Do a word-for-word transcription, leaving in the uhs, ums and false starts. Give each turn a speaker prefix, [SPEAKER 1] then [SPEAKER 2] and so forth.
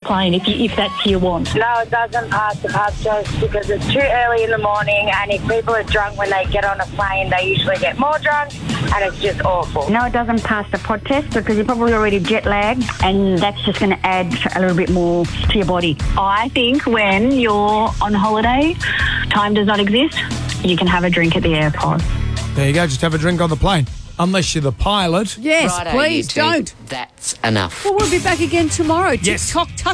[SPEAKER 1] plane if, you, if that's your want.
[SPEAKER 2] No, it doesn't pass the pub test because it's too early in the morning, and if people are drunk when they get on a plane, they usually get more drunk, and it's just awful.
[SPEAKER 3] No, it doesn't pass the pod test because you're probably already jet lagged, and that's just going to add a little bit more to your body.
[SPEAKER 1] I think when you're on holiday, time does not exist. You can have a drink at the airport.
[SPEAKER 4] There you go, just have a drink on the plane. Unless you're the pilot.
[SPEAKER 5] Yes,
[SPEAKER 6] Righto,
[SPEAKER 5] please
[SPEAKER 6] you two.
[SPEAKER 5] don't.
[SPEAKER 6] That's enough.
[SPEAKER 5] Well, we'll be back again tomorrow.
[SPEAKER 4] Yes.
[SPEAKER 5] TikTok